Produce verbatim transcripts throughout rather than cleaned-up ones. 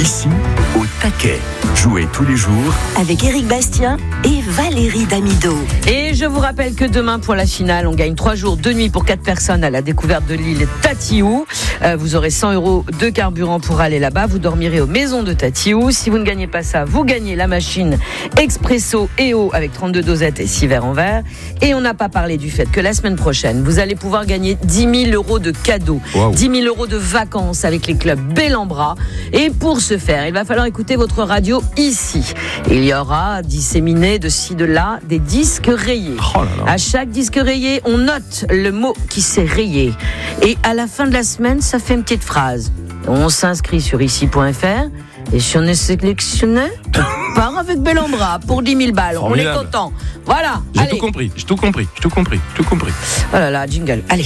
Ici, au taquet. Jouez tous les jours avec Éric Bastien et Valérie Damido. Et je vous rappelle que demain, pour la finale, on gagne trois jours, deux nuits pour quatre personnes à la découverte de l'île Tatiou. Euh, vous aurez cent euros de carburant pour aller là-bas. Vous dormirez aux maisons de Tatiou. Si vous ne gagnez pas ça, vous gagnez la machine Expresso E O avec trente-deux dosettes et six verres en verre. Et on n'a pas parlé du fait que la semaine prochaine, vous allez pouvoir gagner dix mille euros de cadeaux, wow. dix mille euros de vacances avec les clubs Bel-en-Bras. Et pour ce faire, il va falloir écouter votre radio ici. Il y aura disséminé de ci, de là des disques rayés. Oh là là. À chaque disque rayé, on note le mot qui s'est rayé. Et à la fin de la semaine, ça fait une petite phrase. On s'inscrit sur ici point f r et si on est sélectionné, on part avec Bel-en-Bras pour dix mille balles. Formidable. On est content. Voilà. J'ai allez. tout compris, j'ai tout compris, j'ai tout compris, j'ai tout compris. Oh là là, jingle. Allez.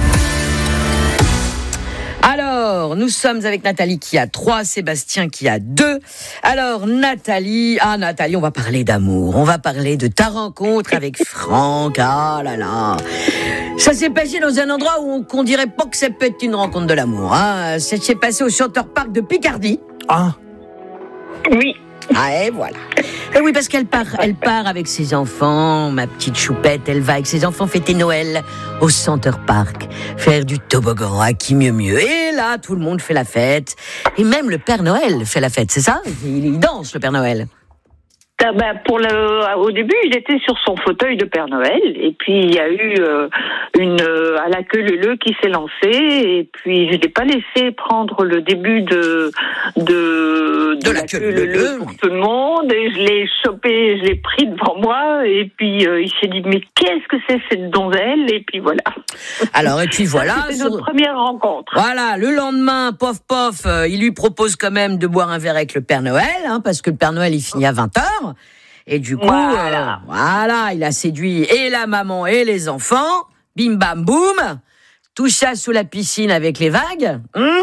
Alors, nous sommes avec Nathalie qui a trois, Sébastien qui a deux. Alors, Nathalie, ah Nathalie, on va parler d'amour. On va parler de ta rencontre avec Franck. Ah là là. Ça s'est passé dans un endroit où on, qu'on dirait pas que ça peut être une rencontre de l'amour. Hein. Ça s'est passé au Center Park de Picardie. Ah. Oui. Ah et voilà. Et oui, parce qu'elle part, elle part avec ses enfants, ma petite choupette, elle va avec ses enfants fêter Noël au Center Park, faire du toboggan à qui mieux mieux. Et là, tout le monde fait la fête. Et même le Père Noël fait la fête, c'est ça ? Il, il danse, le Père Noël. Ah ben pour le, au début, il était sur son fauteuil de Père Noël, et puis il y a eu euh, une euh, à la queue leu-leu qui s'est lancée, et puis je l'ai pas laissé prendre le début de de, de, de la, la queue leu-leu pour tout le monde, et je l'ai chopé, je l'ai pris devant moi, et puis euh, il s'est dit mais qu'est-ce que c'est cette donzelle, et puis voilà. Alors et puis voilà. C'était notre sur... première rencontre. Voilà, le lendemain, pof pof, euh, il lui propose quand même de boire un verre avec le Père Noël, hein, parce que le Père Noël il finit à vingt heures. Et du coup, voilà. Euh, voilà, il a séduit et la maman et les enfants. Bim bam boum. Tout ça sous la piscine avec les vagues. Hum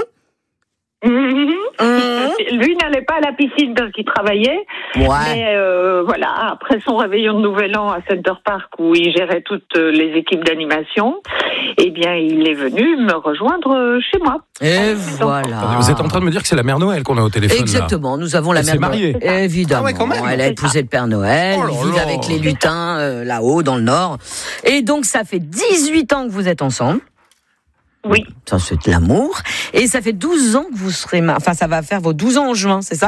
Mmh. Mmh. Lui n'allait pas à la piscine parce qu'il travaillait. Ouais. Mais euh, voilà, après son réveillon de Nouvel An à Center Park où il gérait toutes les équipes d'animation, eh bien il est venu me rejoindre chez moi. Et voilà. Vous êtes en train de me dire que c'est la Mère Noël qu'on a au téléphone. Exactement, là. Nous avons la Elle Mère Noël. Mariée. Évidemment. Ah ouais, quand même. Elle a épousé le Père Noël. Oh ils vivent avec les lutins euh, là-haut dans le nord. Et donc ça fait dix-huit ans que vous êtes ensemble. Oui. Ça, c'est de l'amour. Et ça fait douze ans que vous serez... Ma... Enfin, ça va faire vos douze ans en juin, c'est ça ?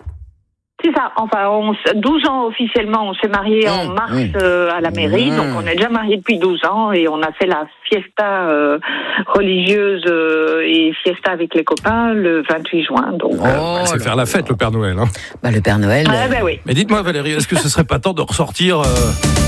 C'est ça. Enfin, on, douze ans officiellement. On s'est mariés mmh, en mars mmh. euh, à la mairie. Mmh. Donc, on est déjà mariés depuis douze ans. Et on a fait la fiesta euh, religieuse euh, et fiesta avec les copains le vingt-huit juin. Donc, oh, euh, c'est faire la fête, le Père Noël. Hein. Bah, le Père Noël... Ah, bah oui. Mais dites-moi, Valérie, est-ce que ce serait pas temps de ressortir... Euh...